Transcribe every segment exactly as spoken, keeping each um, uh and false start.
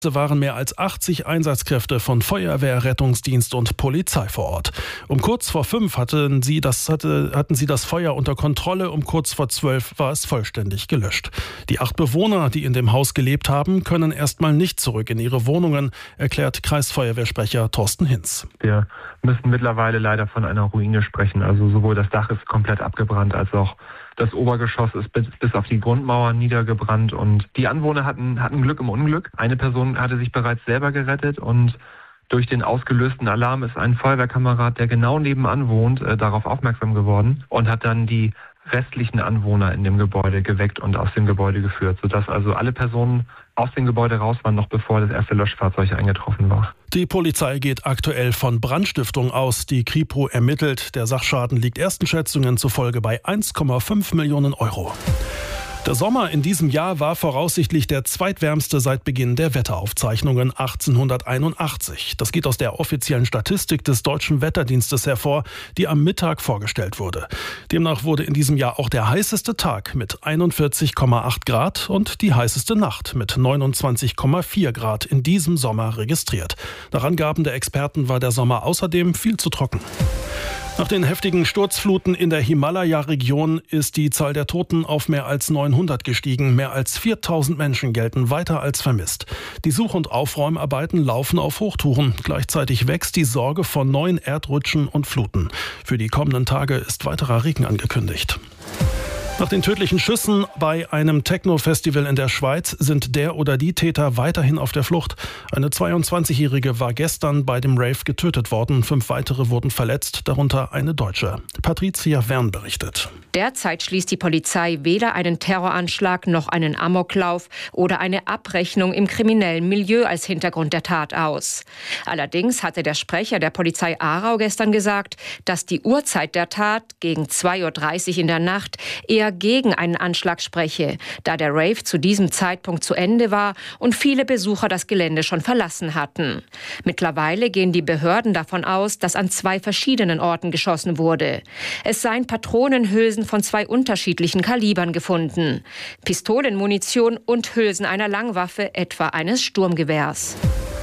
waren mehr als achtzig Einsatzkräfte von Feuerwehr, Rettungsdienst und Polizei vor Ort. Um kurz vor fünf hatten sie, das, hatte, hatten sie das Feuer unter Kontrolle, um kurz vor zwölf war es vollständig gelöscht. Die acht Bewohner, die in dem Haus gelebt haben, können erstmal nicht zurück in ihre Wohnungen, erklärt Kreisfeuerwehrsprecher Thorsten Hinz. Wir müssen mittlerweile leider von einer Ruine sprechen. Also sowohl das Dach ist komplett abgebrannt, als auch das Obergeschoss ist bis, bis auf die Grundmauern niedergebrannt und die Anwohner hatten, hatten Glück im Unglück. Eine Person hatte sich bereits selber gerettet und durch den ausgelösten Alarm ist ein Feuerwehrkamerad, der genau nebenan wohnt, äh, darauf aufmerksam geworden und hat dann die restlichen Anwohner in dem Gebäude geweckt und aus dem Gebäude geführt, sodass also alle Personen aus dem Gebäude raus waren, noch bevor das erste Löschfahrzeug eingetroffen war. Die Polizei geht aktuell von Brandstiftung aus. Die Kripo ermittelt. Der Sachschaden liegt ersten Schätzungen zufolge bei eins Komma fünf Millionen Euro. Der Sommer in diesem Jahr war voraussichtlich der zweitwärmste seit Beginn der Wetteraufzeichnungen achtzehnhunderteinundachtzig. Das geht aus der offiziellen Statistik des Deutschen Wetterdienstes hervor, die am Mittag vorgestellt wurde. Demnach wurde in diesem Jahr auch der heißeste Tag mit einundvierzig Komma acht Grad und die heißeste Nacht mit neunundzwanzig Komma vier Grad in diesem Sommer registriert. Nach Angaben der Experten war der Sommer außerdem viel zu trocken. Nach den heftigen Sturzfluten in der Himalaya-Region ist die Zahl der Toten auf mehr als neunhundert gestiegen. Mehr als viertausend Menschen gelten weiter als vermisst. Die Such- und Aufräumarbeiten laufen auf Hochtouren. Gleichzeitig wächst die Sorge vor neuen Erdrutschen und Fluten. Für die kommenden Tage ist weiterer Regen angekündigt. Nach den tödlichen Schüssen bei einem Techno-Festival in der Schweiz sind der oder die Täter weiterhin auf der Flucht. Eine zweiundzwanzigjährige war gestern bei dem Rave getötet worden. Fünf weitere wurden verletzt, darunter eine Deutsche. Patricia Wern berichtet. Derzeit schließt die Polizei weder einen Terroranschlag noch einen Amoklauf oder eine Abrechnung im kriminellen Milieu als Hintergrund der Tat aus. Allerdings hatte der Sprecher der Polizei Aarau gestern gesagt, dass die Uhrzeit der Tat gegen zwei Uhr dreißig in der Nacht eher gegen einen Anschlag spreche, da der Rave zu diesem Zeitpunkt zu Ende war und viele Besucher das Gelände schon verlassen hatten. Mittlerweile gehen die Behörden davon aus, dass an zwei verschiedenen Orten geschossen wurde. Es seien Patronenhülsen von zwei unterschiedlichen Kalibern gefunden. Pistolenmunition und Hülsen einer Langwaffe, etwa eines Sturmgewehrs.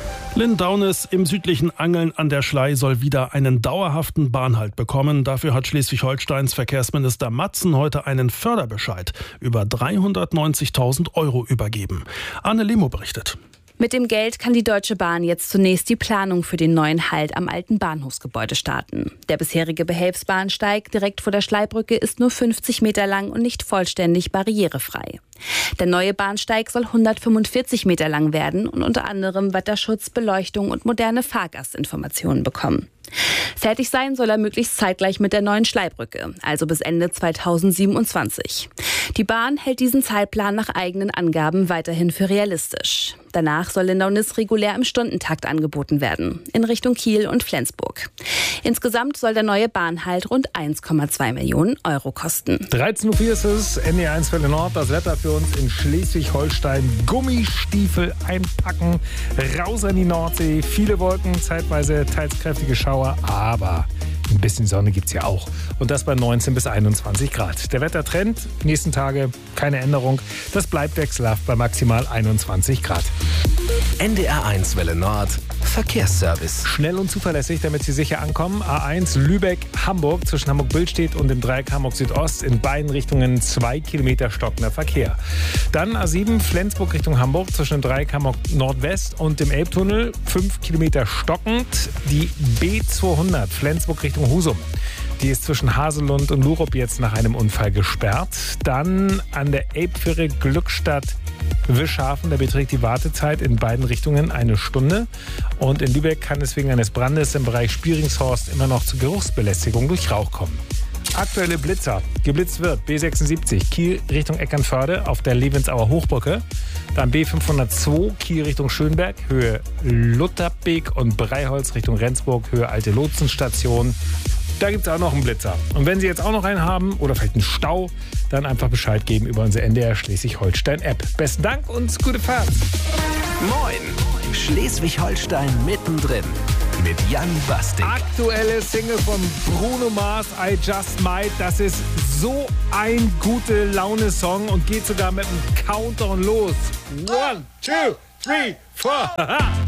Lindaunis im südlichen Angeln an der Schlei soll wieder einen dauerhaften Bahnhalt bekommen. Dafür hat Schleswig-Holsteins Verkehrsminister Matzen heute einen Förderbescheid über dreihundertneunzigtausend Euro übergeben. Anne Lemo berichtet. Mit dem Geld kann die Deutsche Bahn jetzt zunächst die Planung für den neuen Halt am alten Bahnhofsgebäude starten. Der bisherige Behelfsbahnsteig direkt vor der Schleibrücke ist nur fünfzig Meter lang und nicht vollständig barrierefrei. Der neue Bahnsteig soll hundertfünfundvierzig Meter lang werden und unter anderem Wetterschutz, Beleuchtung und moderne Fahrgastinformationen bekommen. Fertig sein soll er möglichst zeitgleich mit der neuen Schleibrücke, also bis Ende zweitausendsiebenundzwanzig. Die Bahn hält diesen Zeitplan nach eigenen Angaben weiterhin für realistisch. Danach soll Lindaunis regulär im Stundentakt angeboten werden, in Richtung Kiel und Flensburg. Insgesamt soll der neue Bahnhalt rund eins Komma zwei Millionen Euro kosten. dreizehn Uhr vier ist es, N D R eins Welle Nord, das Wetter für uns in Schleswig-Holstein. Gummistiefel einpacken, raus an die Nordsee, viele Wolken, zeitweise teils kräftige Schauer, aber ein bisschen Sonne gibt's ja auch. Und das bei neunzehn bis einundzwanzig Grad. Der Wettertrend, nächsten Tage keine Änderung. Das bleibt wechselhaft bei maximal einundzwanzig Grad. N D R eins Welle Nord, Verkehrsservice. Schnell und zuverlässig, damit Sie sicher ankommen. A eins Lübeck-Hamburg zwischen Hamburg-Billstedt und dem Dreieck Hamburg-Südost. In beiden Richtungen zwei Kilometer stockender Verkehr. Dann A sieben Flensburg Richtung Hamburg zwischen dem Dreieck Hamburg-Nordwest und dem Elbtunnel. fünf Kilometer stockend. Die B zweihundert Flensburg Richtung Husum. Die ist zwischen Haselund und Lurup jetzt nach einem Unfall gesperrt. Dann an der Elbfähre Glückstadt Wischhafen, da beträgt die Wartezeit in beiden Richtungen eine Stunde. Und in Lübeck kann es wegen eines Brandes im Bereich Spieringshorst immer noch zu Geruchsbelästigung durch Rauch kommen. Aktuelle Blitzer. Geblitzt wird B sechsundsiebzig Kiel Richtung Eckernförde auf der Levensauer Hochbrücke. Dann B fünfhundertzwei Kiel Richtung Schönberg, Höhe Lutherbeek und Breiholz Richtung Rendsburg, Höhe Alte Lotsenstation. Da gibt es auch noch einen Blitzer. Und wenn Sie jetzt auch noch einen haben oder vielleicht einen Stau, dann einfach Bescheid geben über unsere N D R Schleswig-Holstein-App. Besten Dank und gute Fahrt. Moin, Schleswig-Holstein mittendrin mit Jan Bastik. Aktuelle Single von Bruno Mars, I Just Might. Das ist so ein gute Laune-Song und geht sogar mit einem Countdown los. One, two, three, vor.